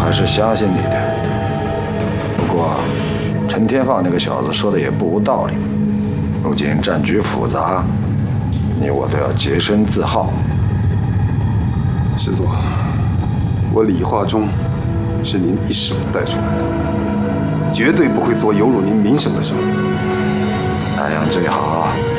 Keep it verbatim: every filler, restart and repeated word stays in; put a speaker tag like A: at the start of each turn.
A: 还是相信你的。不过，陈天放那个小子说的也不无道理。如今战局复杂，你我都要洁身自好。
B: 师座，我李化忠是您一手带出来的，绝对不会做有辱您名声的事。
A: 那样最好。